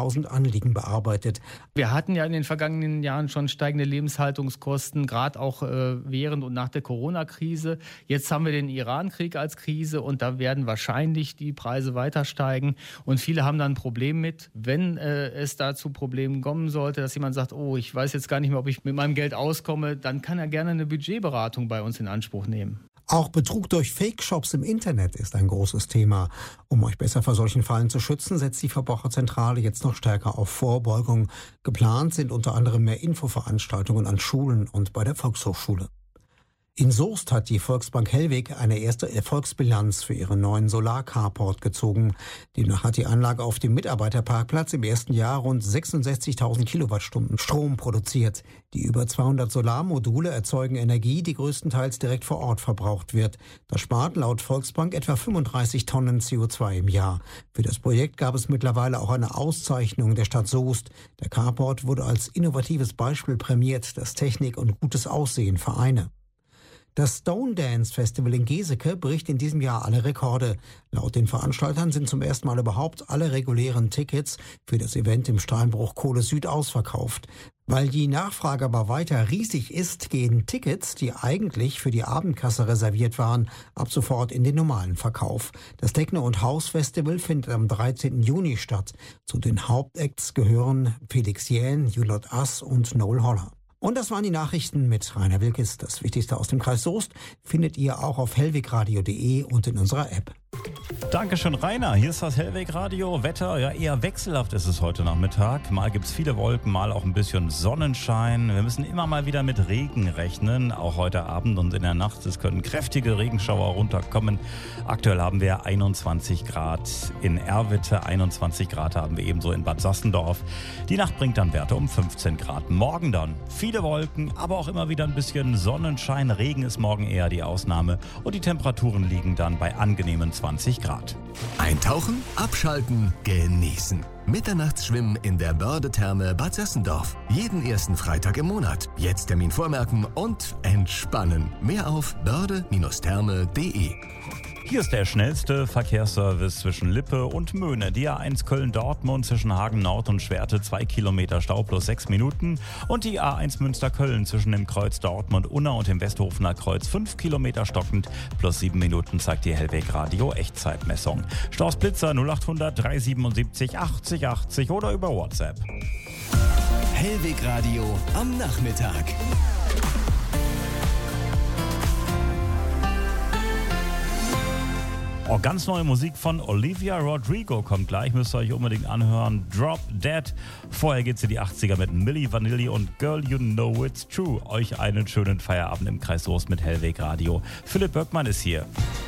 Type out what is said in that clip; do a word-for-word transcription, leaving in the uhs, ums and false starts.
zehntausend Anliegen bearbeitet. Wir hatten ja in den vergangenen Jahren schon steigende Lebenshaltungskosten, gerade auch äh, während und nach der Corona-Krise. Jetzt haben wir den Iran-Krieg als Krise und da werden wahrscheinlich die Preise weiter steigen. Und viele haben dann ein Problem mit, wenn äh, es da zu Problemen kommen sollte, dass jemand sagt, oh, ich weiß jetzt gar nicht mehr, ob ich mit meinem Geld auskomme, dann kann er gerne eine Budgetberatung bei uns in Anspruch nehmen. Auch Betrug durch Fake-Shops im Internet ist ein großes Thema. Um euch besser vor solchen Fallen zu schützen, setzt die Verbraucherzentrale jetzt noch stärker auf Vorbeugung. Geplant sind unter anderem mehr Infoveranstaltungen an Schulen und bei der Volkshochschule. In Soest hat die Volksbank Hellweg eine erste Erfolgsbilanz für ihren neuen Solar-Carport gezogen. Demnach hat die Anlage auf dem Mitarbeiterparkplatz im ersten Jahr rund sechsundsechzigtausend Kilowattstunden Strom produziert. Die über zweihundert Solarmodule erzeugen Energie, die größtenteils direkt vor Ort verbraucht wird. Das spart laut Volksbank etwa fünfunddreißig Tonnen C O zwei im Jahr. Für das Projekt gab es mittlerweile auch eine Auszeichnung der Stadt Soest. Der Carport wurde als innovatives Beispiel prämiert, das Technik und gutes Aussehen vereine. Das Stone Dance Festival in Geseke bricht in diesem Jahr alle Rekorde. Laut den Veranstaltern sind zum ersten Mal überhaupt alle regulären Tickets für das Event im Steinbruch Kohle Süd ausverkauft. Weil die Nachfrage aber weiter riesig ist, gehen Tickets, die eigentlich für die Abendkasse reserviert waren, ab sofort in den normalen Verkauf. Das Techno- und House-Festival findet am dreizehnten Juni statt. Zu den Hauptacts gehören Felix Jähn, You Not Us und Noel Holler. Und das waren die Nachrichten mit Rainer Wilkes. Das Wichtigste aus dem Kreis Soest findet ihr auch auf hellwegradio punkt de und in unserer App. Dankeschön, Rainer. Hier ist das Hellwegradio. Wetter, ja eher wechselhaft ist es heute Nachmittag. Mal gibt es viele Wolken, mal auch ein bisschen Sonnenschein. Wir müssen immer mal wieder mit Regen rechnen, auch heute Abend und in der Nacht. Es können kräftige Regenschauer runterkommen. Aktuell haben wir einundzwanzig Grad in Erwitte, einundzwanzig Grad haben wir ebenso in Bad Sassendorf. Die Nacht bringt dann Werte um fünfzehn Grad. Morgen dann viele Wolken, aber auch immer wieder ein bisschen Sonnenschein. Regen ist morgen eher die Ausnahme und die Temperaturen liegen dann bei angenehmen zwanzig Grad. Eintauchen, abschalten, genießen. Mitternachtsschwimmen in der Börde-Therme Bad Sassendorf. Jeden ersten Freitag im Monat. Jetzt Termin vormerken und entspannen. Mehr auf börde Therme punkt de. Hier ist der schnellste Verkehrsservice zwischen Lippe und Möhne. Die A eins Köln-Dortmund zwischen Hagen-Nord und Schwerte zwei Kilometer Stau plus sechs Minuten. Und die A eins Münster-Köln zwischen dem Kreuz Dortmund-Unna und dem Westhofener Kreuz fünf Kilometer stockend plus sieben Minuten, zeigt die Hellweg-Radio Echtzeitmessung. Staus Blitzer null achthundert drei siebenundsiebzig achtzig achtzig oder über WhatsApp. Hellweg-Radio am Nachmittag. Oh, ganz neue Musik von Olivia Rodrigo kommt gleich, müsst ihr euch unbedingt anhören. Drop Dead. Vorher geht's in die achtziger mit Milli Vanilli und Girl You Know It's True. Euch einen schönen Feierabend im Kreis Soest mit Hellweg Radio. Philipp Böckmann ist hier.